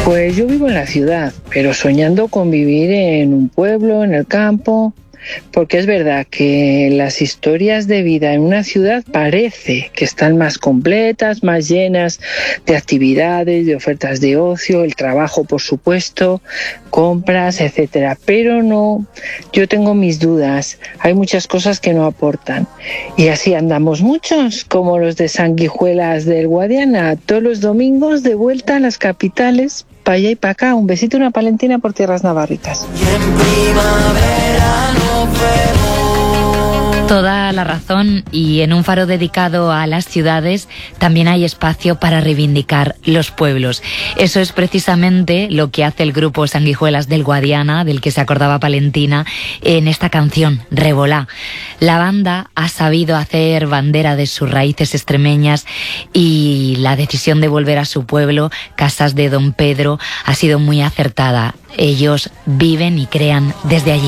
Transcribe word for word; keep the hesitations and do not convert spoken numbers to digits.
Pues yo vivo en la ciudad, pero soñando con vivir en un pueblo, en el campo, porque es verdad que las historias de vida en una ciudad parece que están más completas, más llenas de actividades, de ofertas de ocio, el trabajo, por supuesto, compras, etcétera. Pero no, yo tengo mis dudas, hay muchas cosas que no aportan. Y así andamos muchos, como los de Sanguijuelas del Guadiana, todos los domingos de vuelta a las capitales, para allá y para acá. Un besito y una palentina por tierras navarritas. Y en primavera no fuego. Toda la razón, y en un faro dedicado a las ciudades también hay espacio para reivindicar los pueblos. Eso es precisamente lo que hace el grupo Sanguijuelas del Guadiana, del que se acordaba Palentina, en esta canción, Revolá. La banda ha sabido hacer bandera de sus raíces extremeñas y la decisión de volver a su pueblo, Casas de Don Pedro, ha sido muy acertada. Ellos viven y crean desde allí.